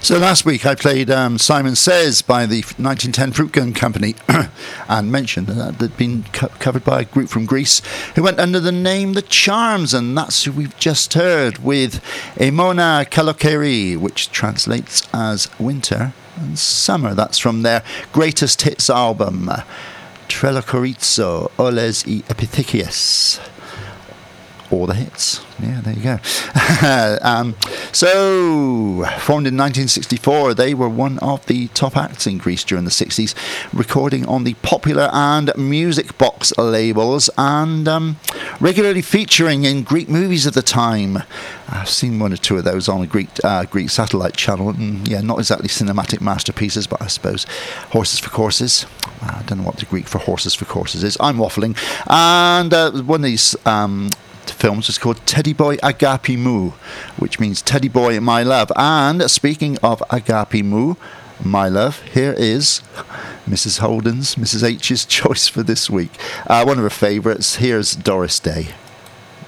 So last week I played Simon Says by the 1910 Fruit Gun Company and mentioned that they'd been covered by a group from Greece who went under the name The Charms, and that's who we've just heard with Emona Kalokeri, which translates as winter and summer. That's from their greatest hits album, Trelokorizo, Oles I Epithikias. All the hits. Yeah, there you go. So, formed in 1964, they were one of the top acts in Greece during the 60s, recording on the Popular and Music Box labels and regularly featuring in Greek movies of the time. I've seen one or two of those on a Greek satellite channel, and yeah, not exactly cinematic masterpieces, but I suppose Horses for Courses. I don't know what the Greek for Horses for Courses is. I'm waffling. And one of these films was called Teddy Boy Agapi Mu, which means Teddy Boy My Love. And speaking of Agapi Mu, My Love, here is Mrs. H's choice for this week. One of her favourites. Here's Doris Day.